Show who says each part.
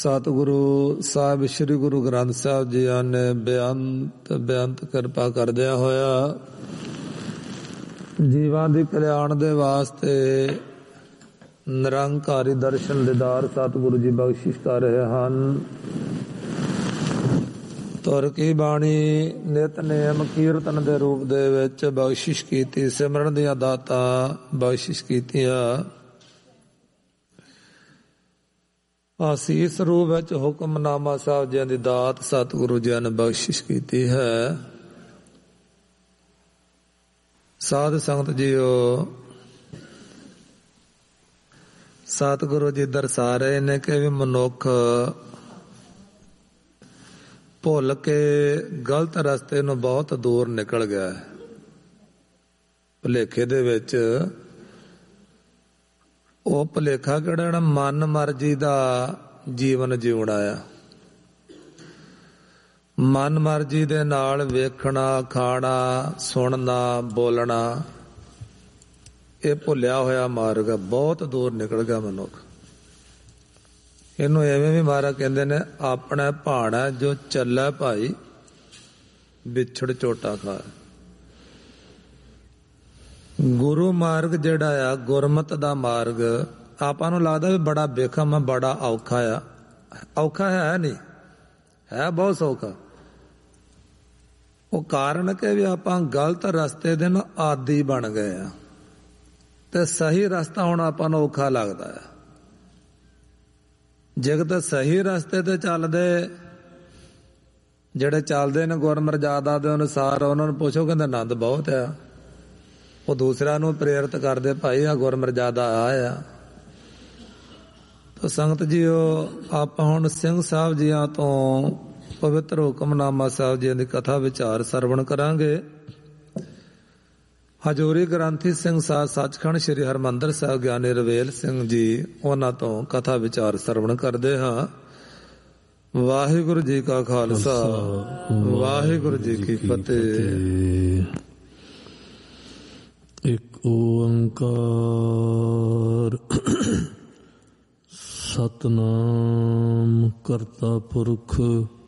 Speaker 1: ਸਤਿਗੁਰੂ ਸਾਹਿਬ ਸ੍ਰੀ ਗੁਰੂ ਗ੍ਰੰਥ ਸਾਹਿਬ ਜੀ ਨੇ ਬੇਅੰਤ ਕਿਰਪਾ ਕਰਦਿਆਂ ਹੋਇਆ ਜੀਵਾਂ ਦੀ ਕਲਿਆਣ ਦੇ ਵਾਸਤੇ ਨਿਰੰਕਾਰੀ ਦਰਸ਼ਨ ਦੀਦਾਰ ਸਤਿਗੁਰੂ ਜੀ ਬਖਸ਼ਿਸ਼ ਕਰ ਰਹੇ ਹਨ। ਤੁਰ ਕੀ ਬਾਣੀ ਨਿਤਨੇਮ ਕੀਰਤਨ ਦੇ ਰੂਪ ਦੇ ਵਿੱਚ ਬਖਸ਼ਿਸ਼ ਕੀਤੀ, ਸਿਮਰਨ ਦੀਆਂ ਦਾਤਾਂ ਬਖਸ਼ਿਸ਼ ਕੀਤੀਆਂ। ਆਸੀਸ ਰੂਪ ਵਿੱਚ ਹੁਕਮਨਾਮਾ ਸਾਹਿਬ ਜੀ ਦੀ ਦਾਤ ਸਤਿਗੁਰੂ ਜੀ ਨੇ ਬਖਸ਼ਿਸ਼ ਕੀਤੀ ਹੈ। ਸਾਧ ਸੰਗਤ ਜੀਓ, ਸਤਿਗੁਰੂ ਜੀ ਦਰਸਾ ਰਹੇ ਨੇ ਕਿ ਵੀ ਮਨੁੱਖ ਭੁੱਲ ਕੇ ਗਲਤ ਰਸਤੇ ਨੂੰ ਬਹੁਤ ਦੂਰ ਨਿਕਲ ਗਿਆ ਹੈ। ਭੁਲੇਖੇ ਦੇ ਵਿੱਚ ਉਹ ਭੁਲੇਖਾ ਕਿਹੜਾ, ਮਨ ਮਰਜ਼ੀ ਦਾ ਜੀਵਨ ਜਿਉਣਾ ਆ। ਮਨ ਮਰਜ਼ੀ ਦੇ ਨਾਲ ਵੇਖਣਾ, ਖਾਣਾ, ਸੁਣਨਾ, ਬੋਲਣਾ, ਇਹ ਭੁੱਲਿਆ ਹੋਇਆ ਮਾਰਗ ਹੈ। ਬਹੁਤ ਦੂਰ ਨਿਕਲ ਗਿਆ ਮਨੁੱਖ। ਇਹਨੂੰ ਐਵੇਂ ਵੀ ਮਹਾਰਾਜ ਕਹਿੰਦੇ ਨੇ, ਆਪਣਾ ਭਾਣਾ ਜੋ ਚੱਲੇ ਭਾਈ ਵਿਛੜ ਝੋਟਾ ਖਾ। ਗੁਰੂ ਮਾਰਗ ਜਿਹੜਾ ਆ, ਗੁਰਮਤ ਦਾ ਮਾਰਗ, ਆਪਾਂ ਨੂੰ ਲੱਗਦਾ ਵੀ ਬੜਾ ਬੇਖਮ, ਬੜਾ ਔਖਾ ਆ। ਔਖਾ ਹੈ ਨਹੀਂ, ਹੈ ਬਹੁਤ ਸੌਖਾ। ਉਹ ਕਾਰਨ ਕਿ ਵੀ ਆਪਾਂ ਗਲਤ ਰਸਤੇ ਦੇ ਨਾਲ ਆਦੀ ਬਣ ਗਏ ਆ ਤੇ ਸਹੀ ਰਸਤਾ ਹੁਣ ਆਪਾਂ ਨੂੰ ਔਖਾ ਲੱਗਦਾ ਆ। ਜੇਕਰ ਸਹੀ ਰਸਤੇ ਤੇ ਚੱਲਦੇ, ਜਿਹੜੇ ਚੱਲਦੇ ਨੇ ਗੁਰਮਰਜ਼ਾਦਾ ਦੇ ਅਨੁਸਾਰ, ਉਹਨਾਂ ਨੂੰ ਪੁੱਛੋ, ਕਹਿੰਦੇ ਆਨੰਦ ਬਹੁਤ ਆ। ਉਹ ਦੂਸਰਿਆਂ ਨੂੰ ਪ੍ਰੇਰਿਤ ਕਰਦੇ, ਭਾਈ ਆ ਗੁਰਮਰਜ਼ਾਦਾ ਆ। ਤਾਂ ਸੰਗਤ ਜੀਓ, ਆਪਾਂ ਹੁਣ ਸਿੰਘ ਸਾਹਿਬ ਜੀਆਂ ਤੋਂ ਪਵਿੱਤਰ ਹੁਕਮਨਾਮਾ ਸਾਹਿਬ ਜੀ ਦੀ ਕਥਾ ਵਿਚਾਰ ਸਰਵਣ ਕਰਾਂਗੇ। ਹਜ਼ੂਰੀ ਗ੍ਰੰਥੀ ਸਿੰਘ ਸਾਹਿਬ ਸੱਚਖੰਡ ਸ੍ਰੀ ਹਰਿਮੰਦਰ ਸਾਹਿਬ ਗਿਆਨੀ ਰਵੇਲ ਸਿੰਘ ਜੀ, ਉਹਨਾਂ ਤੋਂ ਕਥਾ ਵਿਚਾਰ ਸਰਵਣ ਕਰਦੇ ਹਾਂ। ਵਾਹਿਗੁਰੂ ਜੀ ਕਾ ਖਾਲਸਾ, ਵਾਹਿਗੁਰੂ ਜੀ ਕੀ ਫਤਿਹ।
Speaker 2: ਇੱਕ ਓੰਕਾਰ ਸਤਿਨਾਮ ਕਰਤਾ ਪੁਰਖ